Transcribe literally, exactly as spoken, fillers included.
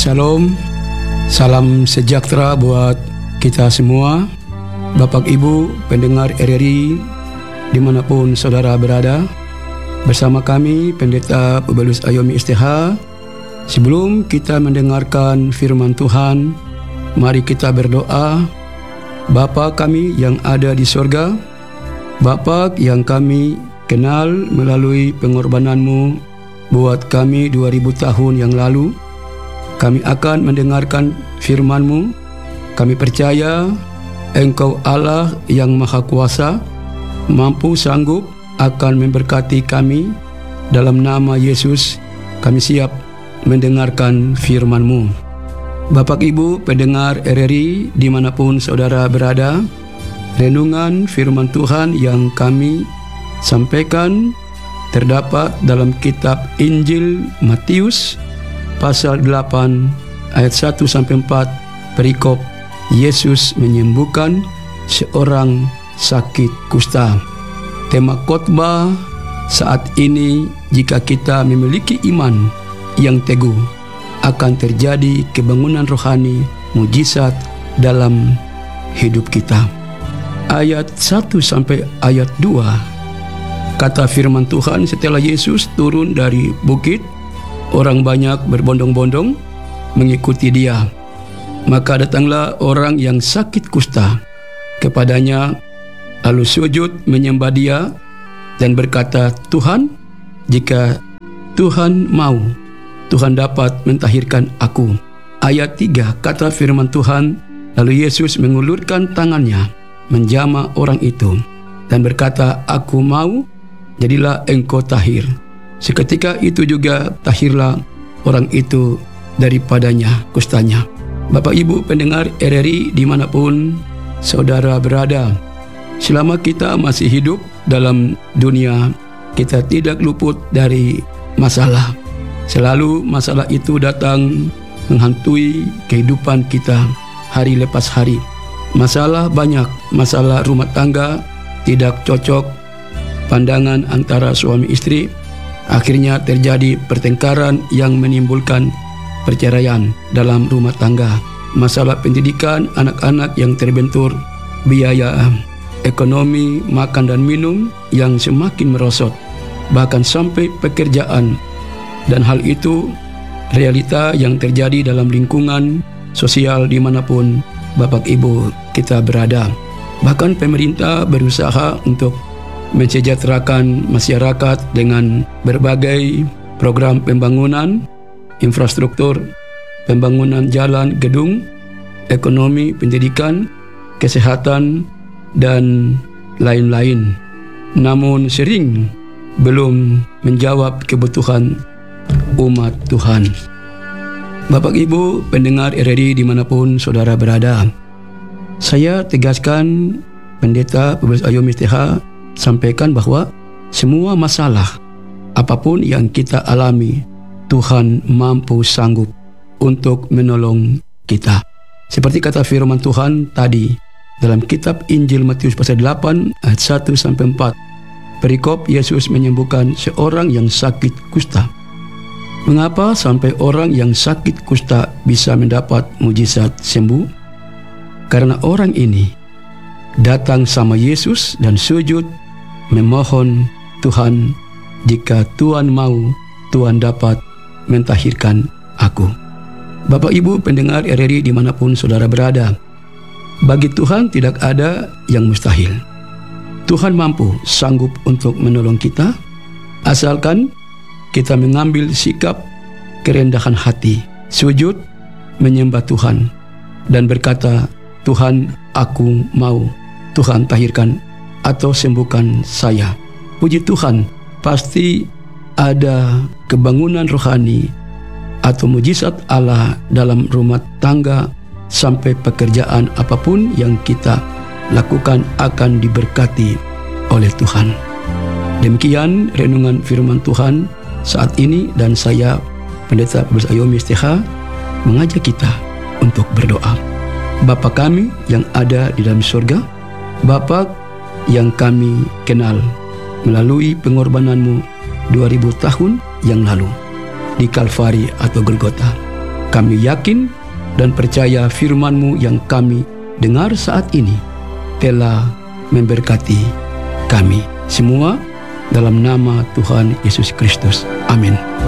Shalom, salam sejahtera buat kita semua, Bapak Ibu pendengar R R I dimanapun saudara berada. Bersama kami Pendeta Publius Ayomi S T H. Sebelum kita mendengarkan firman Tuhan, mari kita berdoa. Bapa kami yang ada di sorga, Bapa yang kami kenal melalui pengorbanan-Mu buat kami dua ribu tahun yang lalu. Kami akan mendengarkan firman-Mu. Kami percaya Engkau Allah yang Maha Kuasa, mampu sanggup akan memberkati kami. Dalam nama Yesus, kami siap mendengarkan firman-Mu. Bapak Ibu pendengar R R I dimanapun saudara berada, renungan firman Tuhan yang kami sampaikan terdapat dalam kitab Injil Matius pasal delapan ayat satu sampai empat, perikop Yesus menyembuhkan seorang sakit kusta. Tema khotbah saat ini, jika kita memiliki iman yang teguh, akan terjadi kebangunan rohani, mujizat dalam hidup kita. Ayat satu sampai ayat dua, kata firman Tuhan, setelah Yesus turun dari bukit, orang banyak berbondong-bondong mengikuti Dia. Maka datanglah orang yang sakit kusta kepadanya, lalu sujud menyembah Dia dan berkata, "Tuhan, jika Tuhan mau, Tuhan dapat mentahirkan aku." Ayat tiga, kata firman Tuhan, lalu Yesus mengulurkan tangannya menjamah orang itu dan berkata, "Aku mau, jadilah engkau tahir." Seketika itu juga tahirlah orang itu daripadanya kustanya. Bapak Ibu pendengar R R I dimanapun saudara berada, selama kita masih hidup dalam dunia, kita tidak luput dari masalah. Selalu masalah itu datang menghantui kehidupan kita hari lepas hari. Masalah banyak, masalah rumah tangga, tidak cocok pandangan antara suami istri. Akhirnya terjadi pertengkaran yang menimbulkan perceraian dalam rumah tangga. Masalah pendidikan anak-anak yang terbentur, biaya ekonomi, makan dan minum yang semakin merosot, bahkan sampai pekerjaan. Dan hal itu realita yang terjadi dalam lingkungan sosial dimanapun Bapak Ibu kita berada. Bahkan pemerintah berusaha untuk mensejahterakan masyarakat dengan berbagai program pembangunan, infrastruktur, pembangunan jalan, gedung, ekonomi, pendidikan, kesehatan, dan lain-lain. Namun sering belum menjawab kebutuhan umat Tuhan. Bapak Ibu pendengar R R I dimanapun saudara berada, saya tegaskan, Pendeta Publius Ayomi S T H sampaikan bahwa semua masalah apapun yang kita alami, Tuhan mampu sanggup untuk menolong kita. Seperti kata firman Tuhan tadi dalam kitab Injil Matius pasal delapan ayat satu sampai empat, perikop Yesus menyembuhkan seorang yang sakit kusta. Mengapa sampai orang yang sakit kusta bisa mendapat mujizat sembuh? Karena orang ini datang sama Yesus dan sujud memohon, "Tuhan, jika Tuhan mau, Tuhan dapat mentahirkan aku." Bapak Ibu pendengar R R I dimanapun saudara berada, bagi Tuhan tidak ada yang mustahil. Tuhan mampu sanggup untuk menolong kita, asalkan kita mengambil sikap kerendahan hati, sujud menyembah Tuhan dan berkata, "Tuhan, aku mau, Tuhan tahirkan atau sembuhkan saya." Puji Tuhan, pasti ada kebangunan rohani atau mujizat Allah dalam rumah tangga, sampai pekerjaan apapun yang kita lakukan akan diberkati oleh Tuhan. Demikian renungan firman Tuhan saat ini, dan saya Pendeta Publius Ayomi S T H mengajak kita untuk berdoa. Bapa kami yang ada di dalam surga, Bapa yang kami kenal melalui pengorbanan-Mu dua ribu tahun yang lalu di Kalvari atau Golgota. Kami yakin dan percaya firman-Mu yang kami dengar saat ini telah memberkati kami semua dalam nama Tuhan Yesus Kristus. Amin.